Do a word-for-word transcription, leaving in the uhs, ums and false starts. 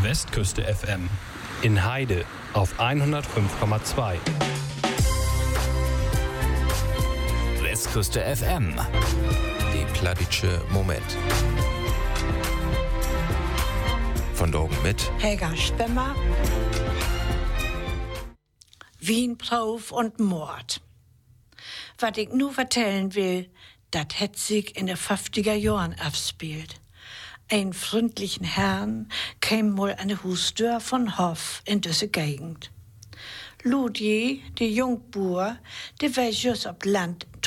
Westküste F M. In Heide auf hundertfünf Komma zwei. Westküste F M. Die Pladitsche Moment. Von Drogen mit Helga Spemmer. Wien, Prof und Mord. Was ich nur vertellen will, das hat sich in der fünfziger Jahren abspielt. Ein freundlichen Herrn kam mal an der Hustür von Hof in diese Gegend. Ludje, die Jungbuhr, die war just ob Land